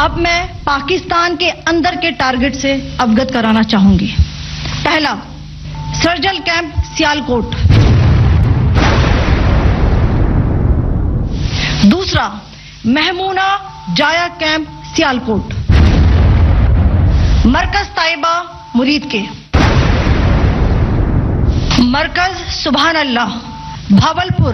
अब मैं पाकिस्तान के अंदर के टारगेट से अवगत कराना चाहूंगी। पहला, सर्जिकल कैंप सियालकोट। दूसरा, महमूना जाया कैंप सियालकोट। मरकज ताइबा मुरीद के। मरकज सुभान अल्लाह Bahawalpur.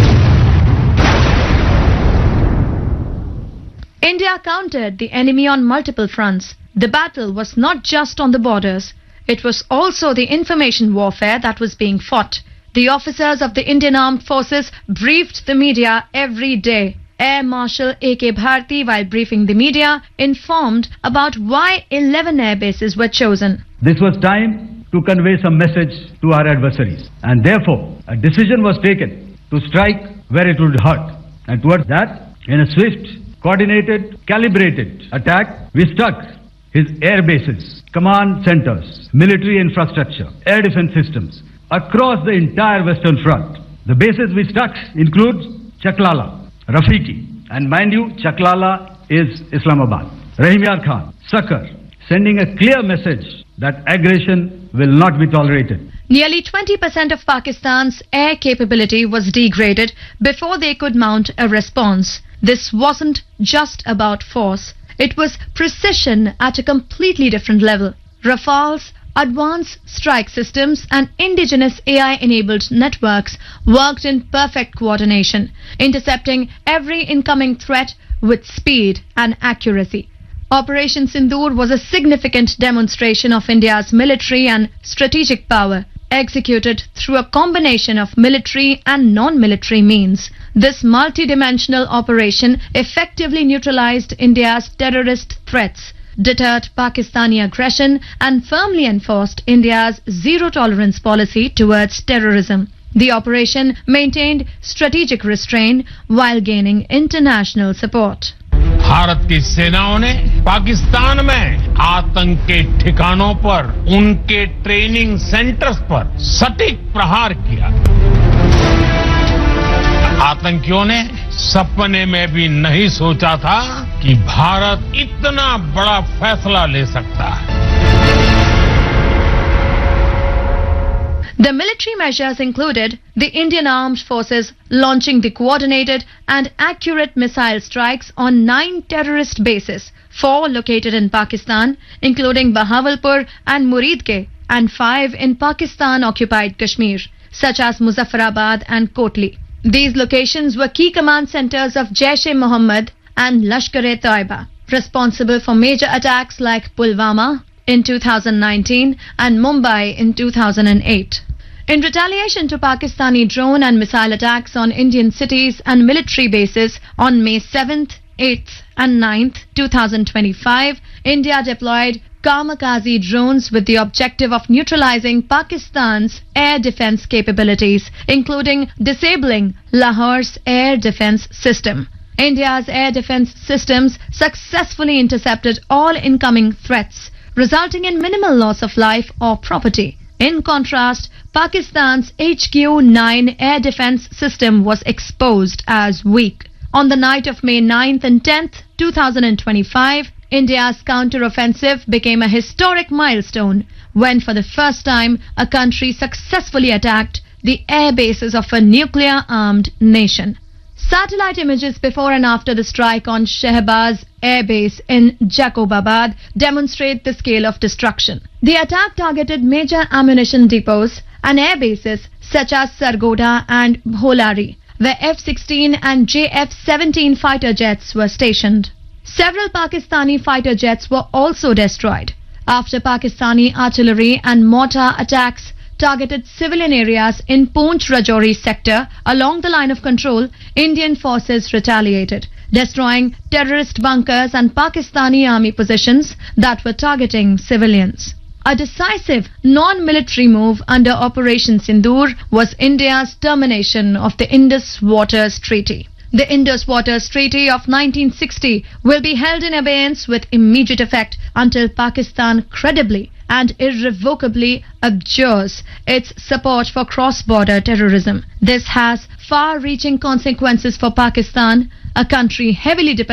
India countered the enemy on multiple fronts. The battle was not just on the borders. It was also the information warfare that was being fought. The officers of the Indian Armed Forces briefed the media every day. Air Marshal A.K. Bharti, while briefing the media, informed about why 11 air bases were chosen. This was time to convey some message to our adversaries. And therefore, a decision was taken to strike where it would hurt. And towards that, in a swift, coordinated, calibrated attack, we struck his air bases, command centers, military infrastructure, air defense systems across the entire Western Front. The bases we struck include Chaklala, Rafiki, and mind you, Chaklala is Islamabad, Rahim Yar Khan, Sakar, sending a clear message that aggression will not be tolerated. Nearly 20% of Pakistan's air capability was degraded before they could mount a response. This wasn't just about force. It was precision at a completely different level. Rafales, advanced strike systems and indigenous AI-enabled networks worked in perfect coordination, intercepting every incoming threat with speed and accuracy. Operation Sindoor was a significant demonstration of India's military and strategic power, executed through a combination of military and non-military means. This multi-dimensional operation effectively neutralized India's terrorist threats, deterred Pakistani aggression, and firmly enforced India's zero-tolerance policy towards terrorism. The operation maintained strategic restraint while gaining international support. Bharat की सेनाओं ने पाकिस्तान में आतंक के ठिकानों पर, उनके training centres पर सटीक प्रहार किया। आतंकियों ने सपने में भी नहीं सोचा था कि भारत इतना बड़ा फैसला ले सकता है। The military measures included the Indian Armed Forces launching the coordinated and accurate missile strikes on 9 terrorist bases, 4 located in Pakistan, including Bahawalpur and Muridke, and 5 in Pakistan-occupied Kashmir, such as Muzaffarabad and Kotli. These locations were key command centers of Jaish-e-Mohammed and Lashkar-e-Taiba, responsible for major attacks like Pulwama in 2019 and Mumbai in 2008. In retaliation to Pakistani drone and missile attacks on Indian cities and military bases on May 7th, 8th and 9th, 2025, India deployed kamikaze drones with the objective of neutralizing Pakistan's air defense capabilities, including disabling Lahore's air defense system. India's air defense systems successfully intercepted all incoming threats, resulting in minimal loss of life or property. In contrast, Pakistan's HQ-9 air defense system was exposed as weak. On the night of May 9th and 10th, 2025, India's counter-offensive became a historic milestone when for the first time a country successfully attacked the air bases of a nuclear-armed nation. Satellite images before and after the strike on Shehbaz Air Base in Jacobabad demonstrate the scale of destruction. The attack targeted major ammunition depots and air bases such as Sargodha and Bholari, where F-16 and JF-17 fighter jets were stationed. Several Pakistani fighter jets were also destroyed. After Pakistani artillery and mortar attacks targeted civilian areas in Poonch Rajouri sector along the line of control, Indian forces retaliated, destroying terrorist bunkers and Pakistani army positions that were targeting civilians. A decisive non-military move under Operation Sindoor was India's termination of the Indus Waters Treaty. The Indus Waters Treaty of 1960 will be held in abeyance with immediate effect until Pakistan credibly and irrevocably abjures its support for cross-border terrorism. This has far-reaching consequences for Pakistan, a country heavily dependent